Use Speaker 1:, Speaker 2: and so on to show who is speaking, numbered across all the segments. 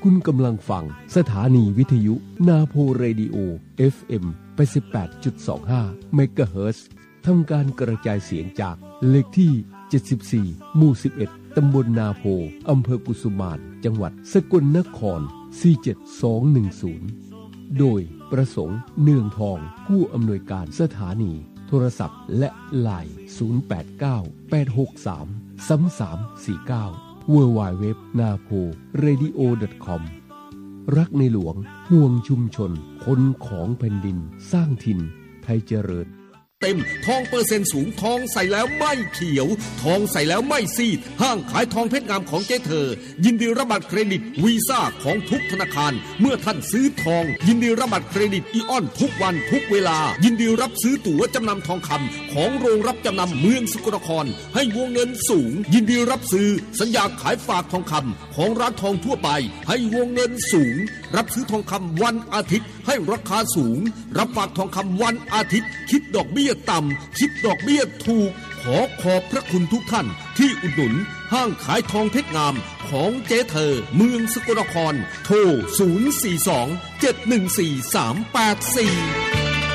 Speaker 1: คุณกำลังฟังสถานีวิทยุนาโพเรดิโอ FM 88.25 เมกะเฮิรตซ์ทำการกระจายเสียงจากเลขที่ 74 หมู่ 11 ตำบลนาโพ อำเภอกุสุมาน จังหวัดสกลนคร 47210 โดยประสงค์เนืองทองผู้อำนวยการสถานีโทรศัพท์และไลน์ 089-863-3349 www.naporadio.com รักในหลวงห่วงชุมชนคนของแผ่นดินสร้างถิ่นไทยเจริญ
Speaker 2: เต็มทองเปอร์เซ็นต์สูงทองใส่แล้วไม่เขียวทองใส่แล้วไม่ซีดห้างขายทองเพชรงามของเจ๊เธอยินดีรับบัตรเครดิตวีซ่าของทุกธนาคารเมื่อท่านซื้อทองยินดีรับบัตรเครดิตอีออนทุกวันทุกเวลายินดีรับซื้อตั๋วจำนำทองคำของโรงรับจำนำเมืองสกลนครให้วงเงินสูงยินดีรับซื้อสัญญาขายฝากทองคำของร้านทองทั่วไปให้วงเงินสูงรับซื้อทองคำวันอาทิตย์ให้ราคาสูงรับฝากทองคำวันอาทิตย์คิดดอกเบี้ยต่ำคิดดอกเบี้ยถูกขอบพระคุณทุกท่านที่อุดหนุนห้างขายทองเพชรงามของเจ๊เธอเมืองสกลนครโทร 042-714-384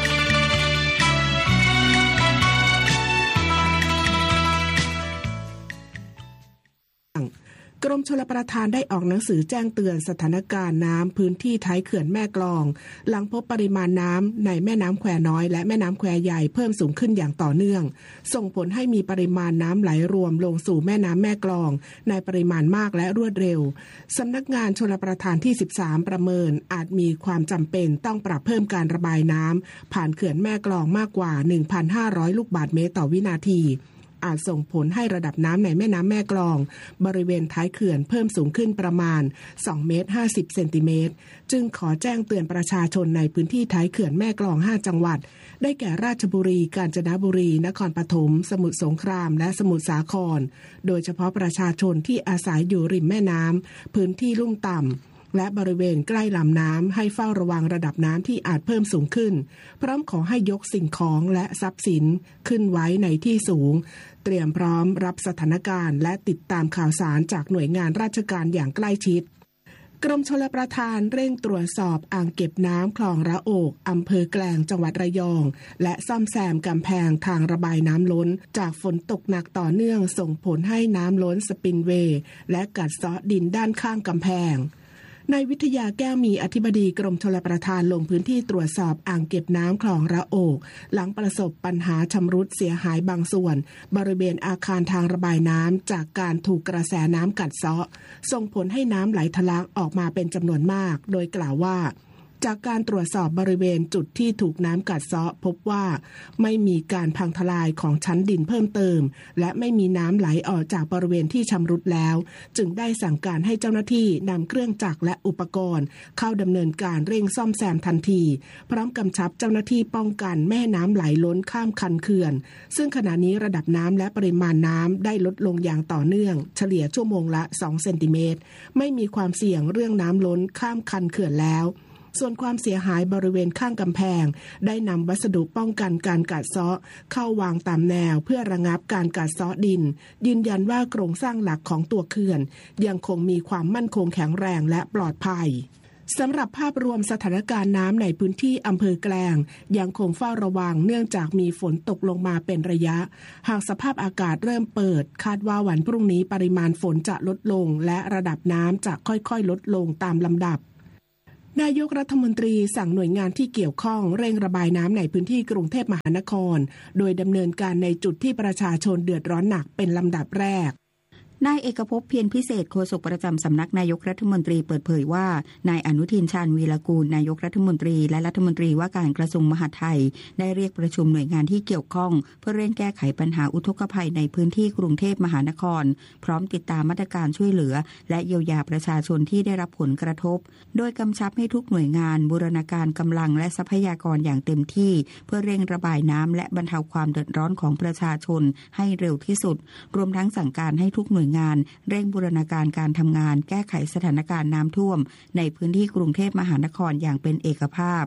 Speaker 3: กรมชลประทานได้ออกหนังสือแจ้งเตือนสถานการณ์น้ำพื้นที่ท้ายเขื่อนแม่กลองหลังพบปริมาณน้ำในแม่น้ำแควน้อยและแม่น้ำแควใหญ่เพิ่มสูงขึ้นอย่างต่อเนื่องส่งผลให้มีปริมาณน้ำไหลรวมลงสู่แม่น้ำแม่กลองในปริมาณมากและรวดเร็วสำนักงานชลประทานที่13ประเมินอาจมีความจำเป็นต้องปรับเพิ่มการระบายน้ำผ่านเขื่อนแม่กลองมากกว่า 1,500 ลูกบาศก์เมตรต่อวินาทีอาจส่งผลให้ระดับน้ำในแม่น้ำแม่กลองบริเวณท้ายเขื่อนเพิ่มสูงขึ้นประมาณ2เมตร50เซนติเมตรจึงขอแจ้งเตือนประชาชนในพื้นที่ท้ายเขื่อนแม่กลอง5จังหวัดได้แก่ราชบุรีกาญจนบุรีนครปฐมสมุทรสงครามและสมุทรสาครโดยเฉพาะประชาชนที่อาศัยอยู่ริมแม่น้ำพื้นที่ลุ่มต่ำและบริเวณใกล้ลำน้ำให้เฝ้าระวังระดับน้ำที่อาจเพิ่มสูงขึ้นพร้อมขอให้ยกสิ่งของและทรัพย์สินขึ้นไว้ในที่สูงเตรียมพร้อมรับสถานการณ์และติดตามข่าวสารจากหน่วยงานราชการอย่างใกล้ชิดกรมชลประทานเร่งตรวจสอบอ่างเก็บน้ำคลองระโอกอำเภอแกลงจังหวัดระยองและซ่อมแซมกำแพงทางระบายน้ำล้นจากฝนตกหนักต่อเนื่องส่งผลให้น้ำล้นสปินเวย์และกัดเซาะดินด้านข้างกำแพงนายวิทยาแก้วมีอธิบดีกรมชลประทานลงพื้นที่ตรวจสอบอ่างเก็บน้ำคลองระโอกหลังประสบปัญหาชำรุดเสียหายบางส่วนบริเวณอาคารทางระบายน้ำจากการถูกกระแสน้ำกัดเซาะส่งผลให้น้ำไหลทะลักออกมาเป็นจำนวนมากโดยกล่าวว่าจากการตรวจสอบบริเวณจุดที่ถูกน้ำกัดเซาะพบว่าไม่มีการพังทลายของชั้นดินเพิ่มเติมและไม่มีน้ำไหลออกจากบริเวณที่ชำรุดแล้วจึงได้สั่งการให้เจ้าหน้าที่นำเครื่องจักรและอุปกรณ์เข้าดำเนินการเร่งซ่อมแซมทันทีพร้อมกำชับเจ้าหน้าที่ป้องกันไม่ให้น้ำไหลล้นข้ามคันเขื่อนซึ่งขณะนี้ระดับน้ำและปริมาณน้ำได้ลดลงอย่างต่อเนื่องเฉลี่ยชั่วโมงละ2เซนติเมตรไม่มีความเสี่ยงเรื่องน้ำล้นข้ามคันเขื่อนแล้วส่วนความเสียหายบริเวณข้างกำแพงได้นำวัสดุป้องกันการกัดเซาะเข้าวางตามแนวเพื่อระงับการกัดเซาะดินยืนยันว่าโครงสร้างหลักของตัวเขื่อนยังคงมีความมั่นคงแข็งแรงและปลอดภัยสำหรับภาพรวมสถานการณ์น้ำในพื้นที่อำเภอแกลงยังคงเฝ้าระวังเนื่องจากมีฝนตกลงมาเป็นระยะหากสภาพอากาศเริ่มเปิดคาดว่าวันพรุ่งนี้ปริมาณฝนจะลดลงและระดับน้ำจะค่อยๆลดลงตามลำดับนายกรัฐมนตรีสั่งหน่วยงานที่เกี่ยวข้องเร่งระบายน้ำในพื้นที่กรุงเทพมหานครโดยดำเนินการในจุดที่ประชาชนเดือดร้อนหนักเป็นลำดับแรก
Speaker 4: นายเอกภพเพียรพิเศษโฆษกประจำสำนักนายกรัฐมนตรีเปิดเผยว่านายอนุทินชาญวีรกูลนายกรัฐมนตรีและรัฐมนตรีว่าการกระทรวงมหาดไทยได้เรียกประชุมหน่วยงานที่เกี่ยวข้องเพื่อเร่งแก้ไขปัญหาอุทกภัยในพื้นที่กรุงเทพมหานครพร้อมติดตามมาตรการช่วยเหลือและเยียวยาประชาชนที่ได้รับผลกระทบโดยกำชับให้ทุกหน่วยงานบูรณาการกำลังและทรัพยากรอย่างเต็มที่เพื่อเร่งระบายน้ำและบรรเทาความเดือดร้อนของประชาชนให้เร็วที่สุดรวมทั้งสั่งการให้ทุกหน่วยงานเร่งบูรณาการการทำงานแก้ไขสถานการณ์น้ำท่วมในพื้นที่กรุงเทพมหานครอย่างเป็นเอกภาพ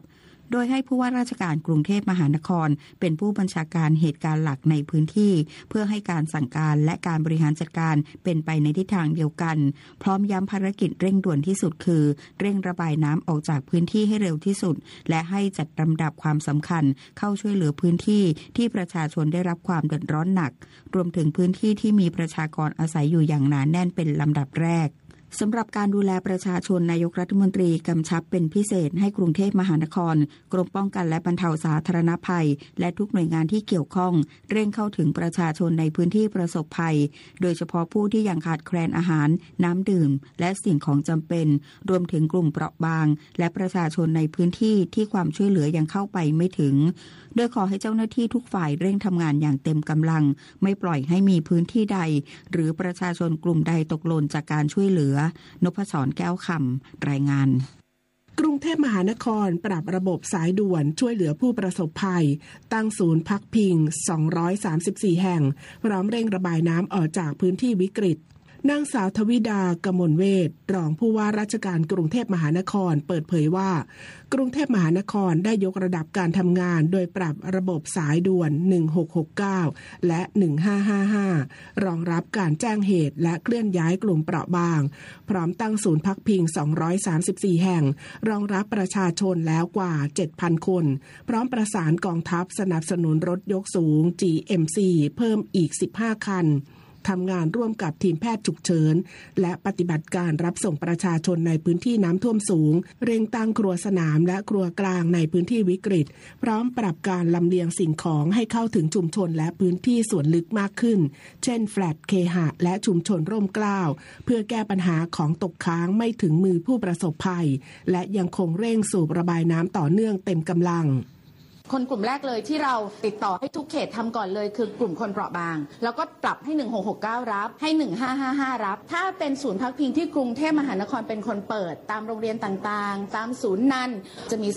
Speaker 4: โดยให้ผู้ว่าราชการกรุงเทพมหานครเป็นผู้บัญชาการเหตุการณ์หลักในพื้นที่เพื่อให้การสั่งการและการบริหารจัดการเป็นไปในทิศทางเดียวกันพร้อมย้ำภารกิจเร่งด่วนที่สุดคือเร่งระบายน้ำออกจากพื้นที่ให้เร็วที่สุดและให้จัดลำดับความสำคัญเข้าช่วยเหลือพื้นที่ที่ประชาชนได้รับความเดือดร้อนหนักรวมถึงพื้นที่ที่มีประชากรอาศัยอยู่อย่างหนาแน่นเป็นลำดับแรกสำหรับการดูแลประชาชนนายกรัฐมนตรีกำชับเป็นพิเศษให้กรุงเทพมหานครกรมป้องกันและบรรเทาสาธารณภัยและทุกหน่วยงานที่เกี่ยวข้องเร่งเข้าถึงประชาชนในพื้นที่ประสบภัยโดยเฉพาะผู้ที่ยังขาดแคลนอาหารน้ำดื่มและสิ่งของจำเป็นรวมถึงกลุ่มเปราะบางและประชาชนในพื้นที่ที่ความช่วยเหลือยังเข้าไปไม่ถึงโดยขอให้เจ้าหน้าที่ทุกฝ่ายเร่งทำงานอย่างเต็มกำลังไม่ปล่อยให้มีพื้นที่ใดหรือประชาชนกลุ่มใดตกหล่นจากการช่วยเหลือนพศรแก้วคำรายงาน
Speaker 3: กรุงเทพมหานครปรับระบบสายด่วนช่วยเหลือผู้ประสบภัยตั้งศูนย์พักพิง234แห่งพร้อมเร่งระบายน้ำออกจากพื้นที่วิกฤตนางสาวทวิดากมลเวชรองผู้ว่าราชการกรุงเทพมหานครเปิดเผยว่ากรุงเทพมหานครได้ยกระดับการทำงานโดยปรับระบบสายด่วน1669และ1555รองรับการแจ้งเหตุและเคลื่อนย้ายกลุ่มเปราะบางพร้อมตั้งศูนย์พักพิง234แห่งรองรับประชาชนแล้วกว่า 7,000 คนพร้อมประสานกองทัพสนับสนุนรถยกสูง GMC เพิ่มอีก15คันทำงานร่วมกับทีมแพทย์ฉุกเฉินและปฏิบัติการรับส่งประชาชนในพื้นที่น้ำท่วมสูงเร่งตั้งครัวสนามและครัวกลางในพื้นที่วิกฤตพร้อมปรับการลำเลียงสิ่งของให้เข้าถึงชุมชนและพื้นที่ส่วนลึกมากขึ้นเช่นแฟลตเคหะและชุมชนร่มเกล้าเพื่อแก้ปัญหาของตกค้างไม่ถึงมือผู้ประสบภัยและยังคงเร่งสูบระบายน้ำต่อเนื่องเต็มกำลัง
Speaker 5: คนกลุ่มแรกเลยที่เราติดต่อให้ทุกเขตทำก่อนเลยคือกลุ่มคนเปราะบางแล้วก็ปรับให้1669รับให้1555รับถ้าเป็นศูนย์พักพิงที่กรุงเทพมหานครเป็นคนเปิดตามโรงเรียนต่างๆตามศูนย์นั้นจะมี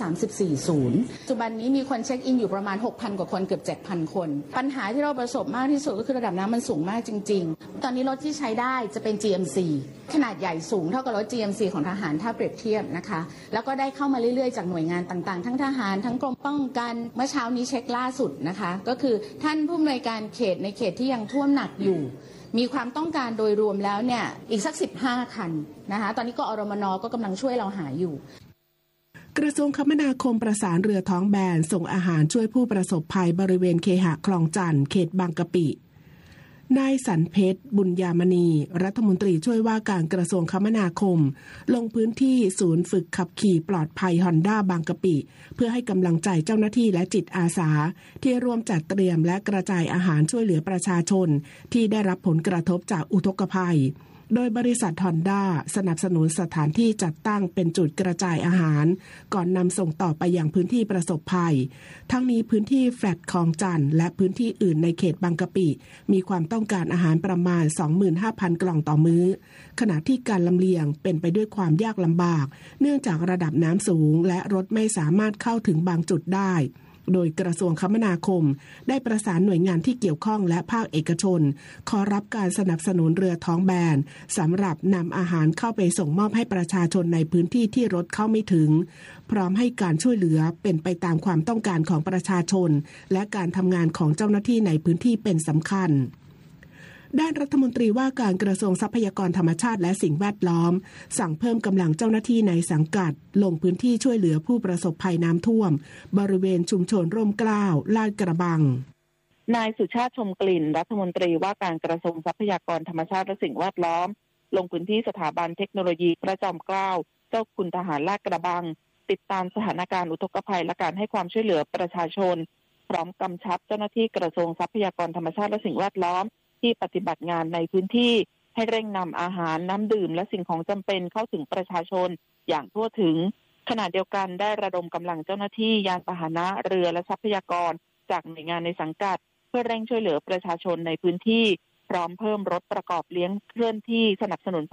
Speaker 5: 234ศูนย์ปัจจุบันนี้มีคนเช็คอินอยู่ประมาณ 6,000 กว่าคนเกือบ 7,000 คนปัญหาที่เราประสบมากที่สุดก็คือระดับน้ำมันสูงมากจริงๆตอนนี้รถที่ใช้ได้จะเป็น GMC ขนาดใหญ่สูงเท่ากับรถ GMC ของทหารถ้าเปรียบเทียบนะคะแล้วก็ได้เข้ามาเรื่อยๆจากหน่วยงานต่างๆทั้งทหารทั้งกรมป้องกันเมื่อเช้านี้เช็คล่าสุดนะคะก็คือท่านผู้อำนวยการเขตในเขตที่ยังท่วมหนักอยู่มีความต้องการโดยรวมแล้วเนี่ยอีกสัก15คันนะคะตอนนี้ก็อรมน.ก็กำลังช่วยเราหาอยู่
Speaker 3: กระทรวงคมนาคมประสานเรือท้องแบนส่งอาหารช่วยผู้ประสบภัยบริเวณเคหะคลองจันทน์เขตบางกะปินายสันเพชรบุญญามณีรัฐมนตรีช่วยว่าการกระทรวงคมนาคมลงพื้นที่ศูนย์ฝึกขับขี่ปลอดภัยฮอนด้าบางกะปิเพื่อให้กำลังใจเจ้าหน้าที่และจิตอาสาที่ร่วมจัดเตรียมและกระจายอาหารช่วยเหลือประชาชนที่ได้รับผลกระทบจากอุทกภัยโดยบริษัทฮอนด้าสนับสนุนสถานที่จัดตั้งเป็นจุดกระจายอาหารก่อนนำส่งต่อไปยังพื้นที่ประสบภัยทั้งนี้พื้นที่แฟลตคลองจันทน์และพื้นที่อื่นในเขตบางกะปิมีความต้องการอาหารประมาณ 25,000 กล่องต่อมื้อขณะที่การลำเลียงเป็นไปด้วยความยากลำบากเนื่องจากระดับน้ำสูงและรถไม่สามารถเข้าถึงบางจุดได้โดยกระทรวงคมนาคมได้ประสานหน่วยงานที่เกี่ยวข้องและภาคเอกชนขอรับการสนับสนุนเรือท้องแบนสำหรับนำอาหารเข้าไปส่งมอบให้ประชาชนในพื้นที่ที่รถเข้าไม่ถึงพร้อมให้การช่วยเหลือเป็นไปตามความต้องการของประชาชนและการทำงานของเจ้าหน้าที่ในพื้นที่เป็นสำคัญด้านรัฐมนตรีว่าการกระทรวงทรัพยากรธรรมชาติและสิ่งแวดล้อมสั่งเพิ่มกำลังเจ้าหน้าที่ในสังกัดลงพื้นที่ช่วยเหลือผู้ประสบภัยน้ำท่วมบริเวณชุมชนร่มเกล้าลาดกระบัง
Speaker 6: นายสุชาติชมกลิ่นรัฐมนตรีว่าการกระทรวงทรัพยากรธรรมชาติและสิ่งแวดล้อมลงพื้นที่สถาบันเทคโนโลยีพระจอมเกล้าเจ้าคุณทหารลาดกระบังติดตามสถานการณ์อุทกภัยและการให้ความช่วยเหลือประชาชนพร้อมกำชับเจ้าหน้าที่กระทรวงทรัพยากรธรรมชาติและสิ่งแวดล้อมที่ปฏิบัติงานในพื้นที่ให้เร่งนำอาหารน้ำดื่มและสิ่งของจำเป็นเข้าถึงประชาชนอย่างทั่วถึงขณะเดียวกันได้ระดมกำลังเจ้าหน้าที่ยานพาหนะเรือและทรัพยากรจากหน่วยงานในสังกัดเพื่อเร่งช่วยเหลือประชาชนในพื้นที่พร้อมเพิ่มรถประกอบเลี้ยงเคลื่อนที่สนับสนุน